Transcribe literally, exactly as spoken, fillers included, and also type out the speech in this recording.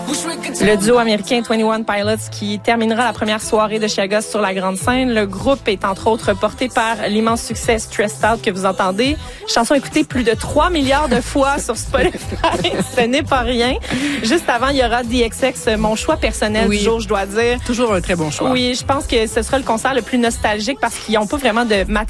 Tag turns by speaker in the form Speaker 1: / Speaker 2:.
Speaker 1: Le duo américain vingt et un Pilots qui terminera la première soirée de Chiaga sur la grande scène. Le groupe est entre autres porté par l'immense succès Stressed Out que vous entendez. Chanson écoutée plus de trois milliards de fois sur Spotify. Ce n'est pas rien. Juste avant, il y aura D X X, mon choix personnel
Speaker 2: oui.
Speaker 1: du jour, je dois dire.
Speaker 2: Toujours un très bon choix.
Speaker 1: Oui, je pense que ce sera le concert le plus nostalgique parce qu'ils n'ont pas vraiment de matériel